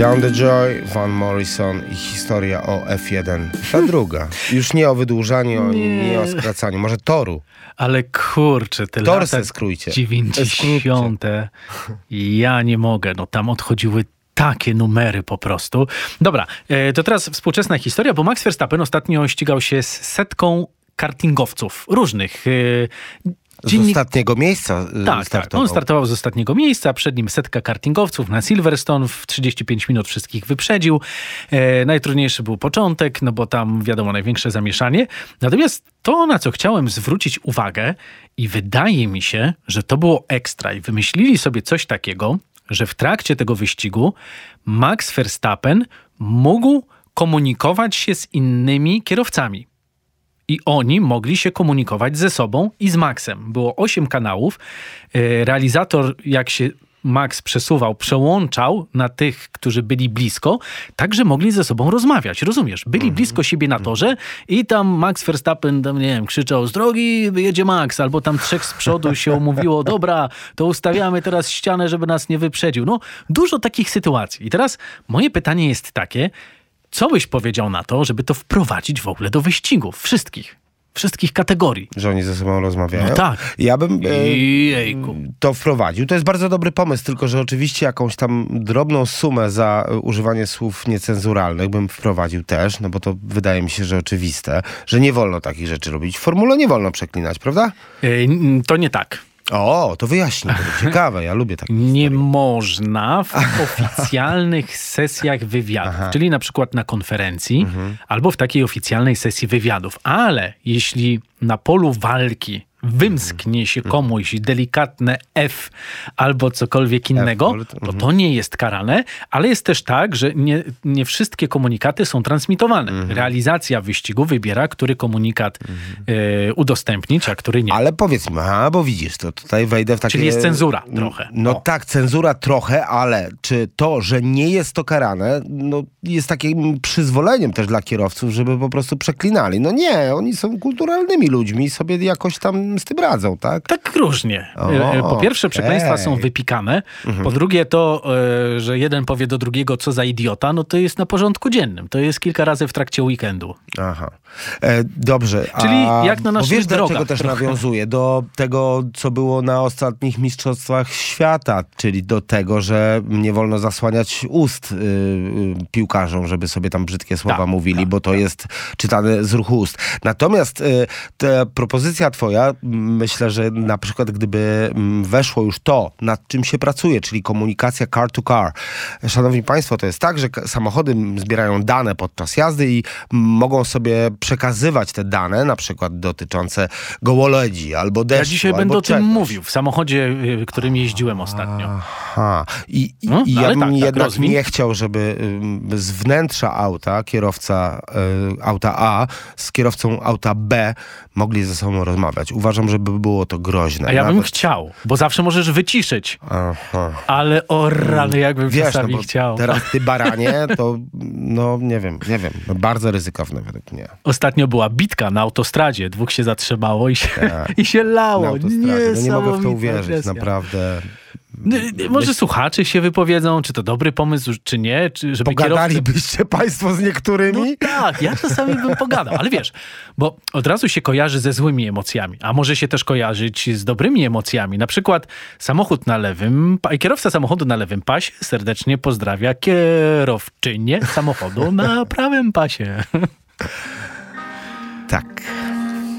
Down the Joy, Van Morrison i historia o F1. Ta druga. Już nie o wydłużaniu, nie o skracaniu. Może toru. Ale kurczę, te Tor lata skrójcie. 90. Ja nie mogę. No tam odchodziły takie numery po prostu. Dobra, to teraz współczesna historia, bo Max Verstappen ostatnio ścigał się z setką kartingowców różnych. Z ostatniego miejsca tak, startował. On startował z ostatniego miejsca, przed nim setka kartingowców na Silverstone, w 35 minut wszystkich wyprzedził. Najtrudniejszy był początek, no bo tam wiadomo największe zamieszanie. Natomiast to, na co chciałem zwrócić uwagę i wydaje mi się, że to było ekstra i wymyślili sobie coś takiego, że w trakcie tego wyścigu Max Verstappen mógł komunikować się z innymi kierowcami. I oni mogli się komunikować ze sobą i z Maxem. Było 8 kanałów. Realizator, jak się Max przesuwał, przełączał na tych, którzy byli blisko, tak, że mogli ze sobą rozmawiać. Rozumiesz? Byli blisko siebie na torze i tam Max Verstappen, tam, nie wiem, krzyczał: z drogi wyjedzie Max, albo tam 3 z przodu się umówiło: dobra, to ustawiamy teraz ścianę, żeby nas nie wyprzedził. No, dużo takich sytuacji. I teraz moje pytanie jest takie: co byś powiedział na to, żeby to wprowadzić w ogóle do wyścigów? Wszystkich kategorii. Że oni ze sobą rozmawiają? No tak. Ja bym Jejku. to wprowadził. To jest bardzo dobry pomysł, tylko że oczywiście jakąś tam drobną sumę za używanie słów niecenzuralnych bym wprowadził też, no bo to wydaje mi się, że oczywiste, że nie wolno takich rzeczy robić. W formule nie wolno przeklinać, prawda? To nie tak. O, to wyjaśnij, to ciekawe, ja lubię takie Nie historie. można w oficjalnych sesjach wywiadów, czyli na przykład na konferencji, albo w takiej oficjalnej sesji wywiadów. Ale jeśli na polu walki wymsknie się komuś delikatne F albo cokolwiek innego, to nie jest karane, ale jest też tak, że nie wszystkie komunikaty są transmitowane. Realizacja wyścigu wybiera, który komunikat udostępnić, a który nie. Ale powiedz mi, bo widzisz, to tutaj wejdę w takie... Czyli jest cenzura trochę. No tak, cenzura trochę, ale czy to, że nie jest to karane, no jest takim przyzwoleniem też dla kierowców, żeby po prostu przeklinali. No nie, oni są kulturalnymi ludźmi i sobie jakoś tam z tym radzą, tak? Tak różnie. Po pierwsze, przekleństwa są wypikane. Po drugie to, że jeden powie do drugiego, co za idiota, no to jest na porządku dziennym. To jest kilka razy w trakcie weekendu. Aha. Dobrze. Czyli jak na naszych wiesz, do drogach czego też trochę. nawiązuje? Do tego, co było na ostatnich mistrzostwach świata, czyli do tego, że nie wolno zasłaniać ust piłkarzom, żeby sobie tam brzydkie słowa mówili, bo to jest czytane z ruchu ust. Natomiast ta propozycja twoja, myślę, że na przykład gdyby weszło już to, nad czym się pracuje, czyli komunikacja car to car. Szanowni Państwo, to jest tak, że samochody zbierają dane podczas jazdy i mogą sobie przekazywać te dane, na przykład dotyczące gołolodzi albo deszczu. Ja dzisiaj będę o tym mówił w samochodzie, którym jeździłem ostatnio. Aha. I ja bym jednak nie chciał, żeby z wnętrza auta kierowca auta A z kierowcą auta B mogli ze sobą rozmawiać. Uważam, że by było to groźne. A ja bym chciał, bo zawsze możesz wyciszyć. Aha. Ale o rany, jakbym czasami bo chciał. Teraz ty baranie, to no nie wiem. No, bardzo ryzykowne według mnie. Ostatnio była bitka na autostradzie. 2 się zatrzymało i się lało. Na autostradzie. No nie mogę w to uwierzyć, presja. naprawdę. Może słuchacze się wypowiedzą, czy to dobry pomysł, czy nie. Czy żeby Pogadalibyście państwo z niektórymi? No tak, ja czasami bym pogadał, ale wiesz, bo od razu się kojarzy ze złymi emocjami, a może się też kojarzyć z dobrymi emocjami. Na przykład kierowca samochodu na lewym pasie serdecznie pozdrawia kierowczynię samochodu na prawym pasie.